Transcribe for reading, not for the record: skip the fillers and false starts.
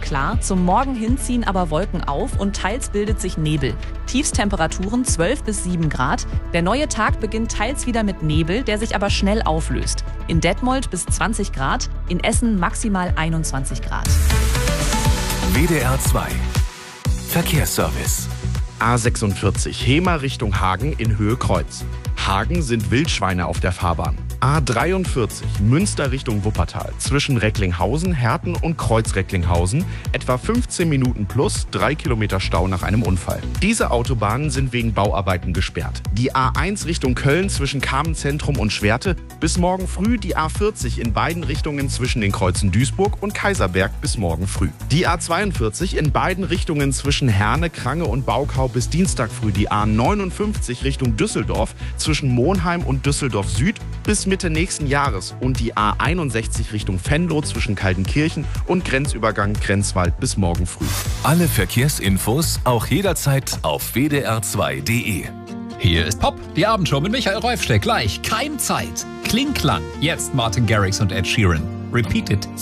klar, zum Morgen hin ziehen aber Wolken auf und teils bildet sich Nebel. Tiefstemperaturen 12 bis 7 Grad. Der neue Tag beginnt teils wieder mit Nebel, der sich aber schnell auflöst. In Detmold bis 20 Grad, in Essen maximal 21 Grad. WDR 2 Verkehrsservice. A46 Hemer Richtung Hagen in Höhe Kreuz. Hagen sind Wildschweine auf der Fahrbahn. A43 Münster Richtung Wuppertal zwischen Recklinghausen, Herten und Kreuz-Recklinghausen etwa 15 Minuten plus 3 Kilometer Stau nach einem Unfall. Diese Autobahnen sind wegen Bauarbeiten gesperrt. Die A1 Richtung Köln zwischen Kamenzentrum und Schwerte bis morgen früh, die A40 in beiden Richtungen zwischen den Kreuzen Duisburg und Kaiserberg bis morgen früh. Die A42 in beiden Richtungen zwischen Herne, Krange und Baukau bis Dienstag früh. Die A59 Richtung Düsseldorf zwischen Monheim und Düsseldorf Süd bis Mitte nächsten Jahres und die A61 Richtung Venlo zwischen Kaltenkirchen und Grenzübergang Grenzwald bis morgen früh. Alle Verkehrsinfos auch jederzeit auf wdr2.de. Hier ist Pop, die Abendshow mit Michael Räufstedt. Gleich Keimzeit. Klingklang. Jetzt Martin Garrix und Ed Sheeran. Repeat it.